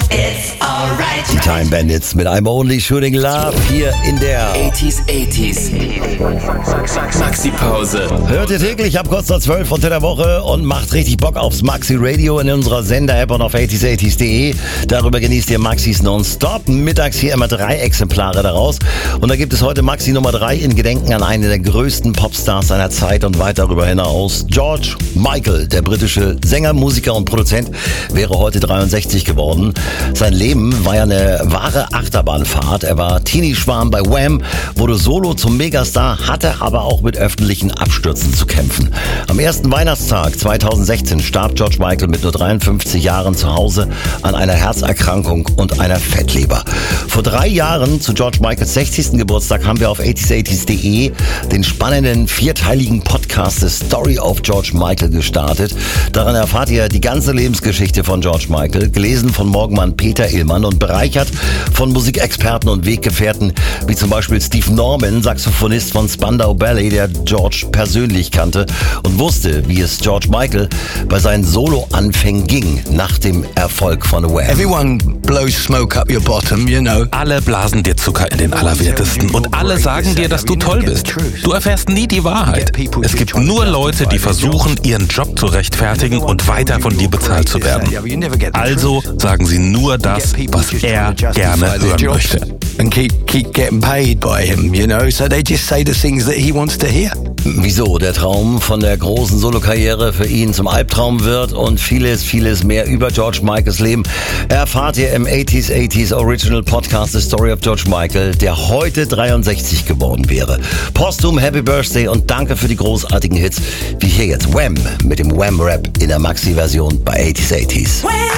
It's alright. Die Time Bandits mit I'm Only Shooting Love hier in der 80s. Maxi-Pause. Hört ihr täglich ab kurz nach 12 unter der Woche und macht richtig Bock aufs Maxi Radio in unserer Sender-App und auf 80s80s.de. Darüber genießt ihr Maxis nonstop. Mittags hier immer 3 Exemplare daraus. Und da gibt es heute Maxi Nummer 3 in Gedenken an einen der größten Popstars seiner Zeit und weit darüber hinaus. George Michael, der britische Sänger, Musiker und Produzent, wäre heute 63 geworden. Sein Leben war ja eine wahre Achterbahnfahrt. Er war Teenie-Schwarm bei Wham, wurde solo zum Megastar, hatte aber auch mit öffentlichen Abstürzen zu kämpfen. Am ersten Weihnachtstag 2016 starb George Michael mit nur 53 Jahren zu Hause an einer Herzerkrankung und einer Fettleber. Vor 3 Jahren, zu George Michaels 60. Geburtstag, haben wir auf 80s80s.de den spannenden 4-teiligen Podcast The Story of George Michael gestartet. Darin erfahrt ihr die ganze Lebensgeschichte von George Michael, gelesen von Morgenmann Peter Illmann und bereichert von Musikexperten und Weggefährten, wie zum Beispiel Steve Norman, Saxophonist von Spandau Ballet, der George persönlich kannte und wusste, wie es George Michael bei seinen Solo-Anfängen ging, nach dem Erfolg von Wham. Everyone blows smoke up your bottom, you know. Alle blasen dir Zucker in den Allerwertesten und alle sagen dir, dass du toll bist. Du erfährst nie die Wahrheit. Es gibt nur Leute, die versuchen, ihren Job zu rechtfertigen und weiter von dir bezahlt zu werden. Also sagen sie nur das, was er gerne hören möchte. And keep getting paid by him, you know. So they just say the things that he wants to hear. Wieso der Traum von der großen Solokarriere für ihn zum Albtraum wird und vieles mehr über George Michaels Leben erfahrt ihr im 80s Original Podcast The Story of George Michael, der heute 63 geworden wäre. Posthum Happy Birthday und danke für die großartigen Hits, wie hier jetzt Wham mit dem Wham-Rap in der Maxi-Version bei 80s80s.